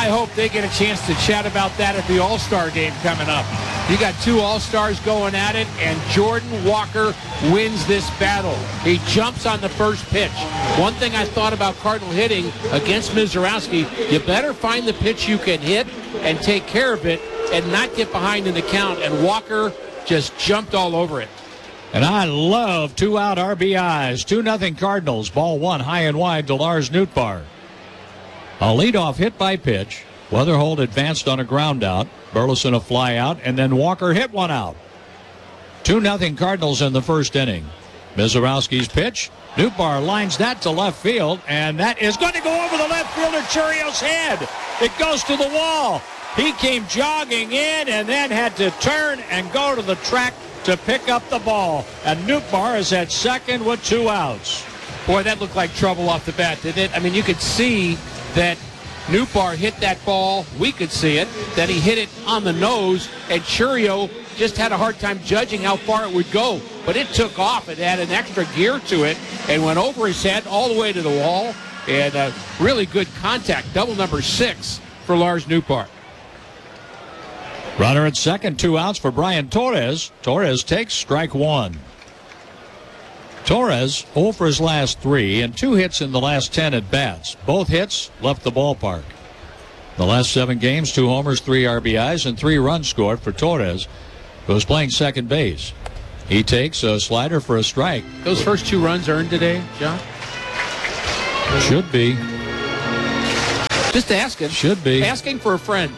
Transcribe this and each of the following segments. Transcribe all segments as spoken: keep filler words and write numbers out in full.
hope they get a chance to chat about that at the All-Star game coming up. You got two All-Stars going at it, and Jordan Walker wins this battle. He jumps on the first pitch. One thing I thought about Cardinal hitting against Mizorowski, you better find the pitch you can hit and take care of it and not get behind in the count. And Walker just jumped all over it. And I love two-out R B Is. two nothing Cardinals. Ball one high and wide to Lars Nootbaar. A leadoff hit by pitch. Weatherholt advanced on a ground out. Burleson a fly out, and then Walker hit one out. two nothing Cardinals in the first inning. Mizorowski's pitch. Nootbaar lines that to left field, and that is going to go over the left fielder Churio's head. It goes to the wall. He came jogging in and then had to turn and go to the track to pick up the ball. And Nootbaar is at second with two outs. Boy, that looked like trouble off the bat, didn't it? I mean, you could see that Nootbaar hit that ball. We could see it, that he hit it on the nose, and Churio just had a hard time judging how far it would go. But it took off. It had an extra gear to it and went over his head all the way to the wall. And uh, really good contact. Double number six for Lars Nootbaar. Runner at second, two outs for Brian Torres. Torres takes strike one. Torres oh for his last three and two hits in the last ten at bats. Both hits left the ballpark. The last seven games, two homers, three R B Is, and three runs scored for Torres, who was playing second base. He takes a slider for a strike. Those first two runs earned today, John? Should be. Just asking. Should be. Asking for a friend.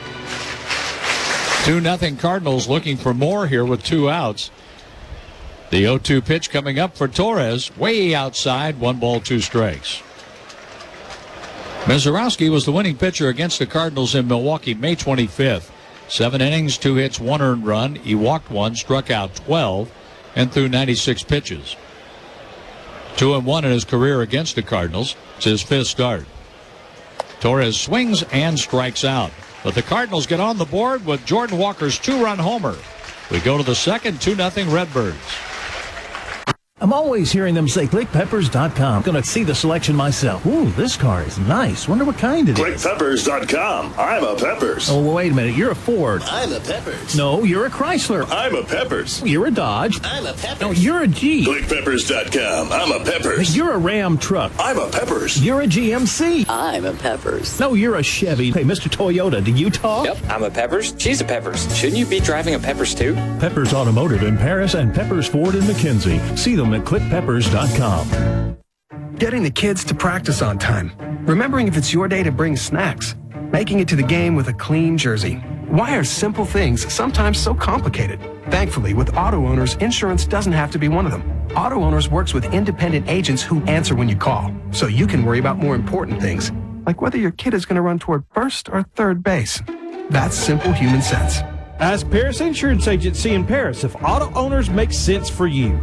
two nothing Cardinals looking for more here with two outs. The oh two pitch coming up for Torres, way outside, one ball, two strikes. Mizorowski was the winning pitcher against the Cardinals in Milwaukee May twenty-fifth. Seven innings, two hits, one earned run. He walked one, struck out twelve, and threw ninety-six pitches. Two and one in his career against the Cardinals. It's his fifth start. Torres swings and strikes out. But the Cardinals get on the board with Jordan Walker's two-run homer. We go to the second, two nothing Redbirds. I'm always hearing them say click peppers dot com. Gonna see the selection myself. Ooh, this car is nice. Wonder what kind it click is. click peppers dot com. I'm a Peppers. Oh, wait a minute. You're a Ford. I'm a Peppers. No, you're a Chrysler. I'm a Peppers. You're a Dodge. I'm a Peppers. No, you're a Jeep. click peppers dot com. I'm a Peppers. You're a Ram truck. I'm a Peppers. You're a G M C. I'm a Peppers. No, you're a Chevy. Hey, Mister Toyota, do you talk? Yep, I'm a Peppers. She's a Peppers. Shouldn't you be driving a Peppers too? Peppers Automotive in Paris and Peppers Ford in McKinsey. See them at click peppers dot com. Getting the kids to practice on time. Remembering if it's your day to bring snacks. Making it to the game with a clean jersey. Why are simple things sometimes so complicated? Thankfully, with Auto Owners, insurance doesn't have to be one of them. Auto Owners works with independent agents who answer when you call, so you can worry about more important things, like whether your kid is going to run toward first or third base. That's simple human sense. Ask Paris Insurance Agency in Paris if Auto Owners makes sense for you.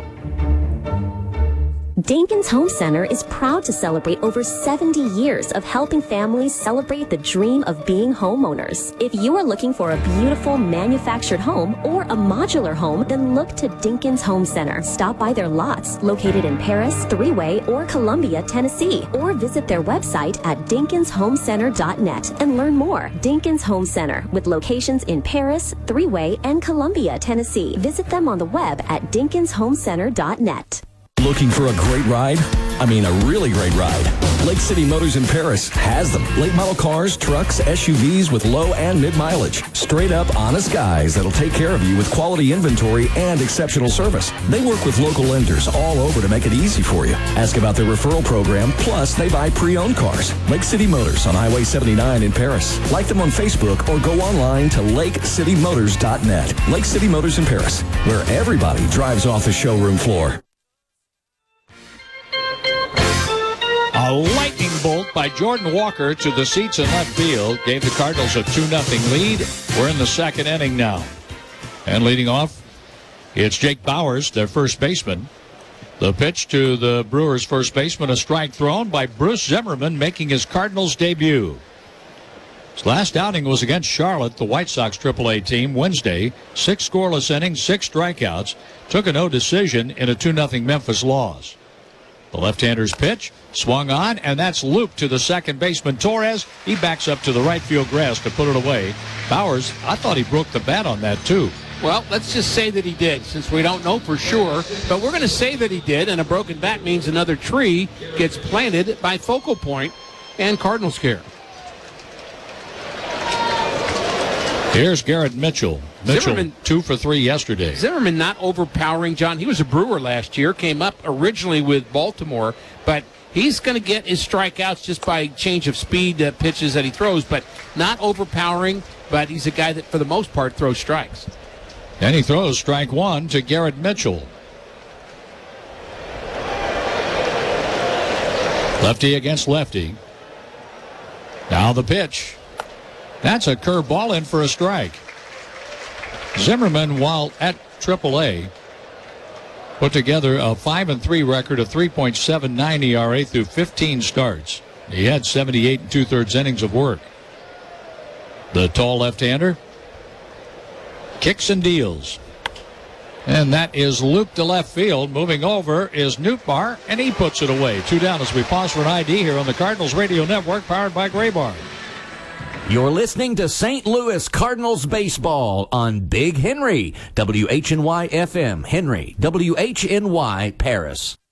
Dinkins Home Center is proud to celebrate over seventy years of helping families celebrate the dream of being homeowners. If you are looking for a beautiful manufactured home or a modular home, then look to Dinkins Home Center. Stop by their lots located in Paris, Three-Way, or Columbia, Tennessee, or visit their website at dinkins home center dot net and learn more. Dinkins Home Center, with locations in Paris, Three-Way, and Columbia, Tennessee. Visit them on the web at dinkins home center dot net. Looking for a great ride? I mean, a really great ride. Lake City Motors in Paris has them. Late model cars, trucks, S U Vs with low and mid mileage. Straight up honest guys that'll take care of you with quality inventory and exceptional service. They work with local lenders all over to make it easy for you. Ask about their referral program, plus they buy pre-owned cars. Lake City Motors on Highway seventy-nine in Paris. Like them on Facebook or go online to lake city motors dot net. Lake City Motors in Paris, where everybody drives off the showroom floor. A lightning bolt by Jordan Walker to the seats in left field gave the Cardinals a two nothing lead. We're in the second inning now. And leading off, it's Jake Bowers, their first baseman. The pitch to the Brewers' first baseman, a strike thrown by Bruce Zimmerman, making his Cardinals debut. His last outing was against Charlotte, the White Sox triple A team, Wednesday. Six scoreless innings, six strikeouts. Took a no decision in a two nothing Memphis loss. The left-hander's pitch swung on, and that's looped to the second baseman, Torres. He backs up to the right field grass to put it away. Bowers, I thought he broke the bat on that, too. Well, let's just say that he did, since we don't know for sure. But we're going to say that he did, and a broken bat means another tree gets planted by Focal Point and Cardinals care. Here's Garrett Mitchell. Mitchell, Zimmerman, two for three yesterday. Zimmerman not overpowering, John. He was a Brewer last year, came up originally with Baltimore, but he's going to get his strikeouts just by change of speed uh, pitches that he throws, but not overpowering, but he's a guy that, for the most part, throws strikes. And he throws strike one to Garrett Mitchell. Lefty against lefty. Now the pitch. That's a curveball in for a strike. Zimmerman, while at triple A, put together a five and three record of three point seven nine E R A through fifteen starts. He had seventy-eight and two-thirds innings of work. The tall left-hander kicks and deals. And that is looped to left field. Moving over is Nootbaar, and he puts it away. Two down as we pause for an I D here on the Cardinals Radio Network, powered by Graybar. You're listening to Saint Louis Cardinals baseball on Big Henry, W H N Y F M, Henry, W H N Y, Paris.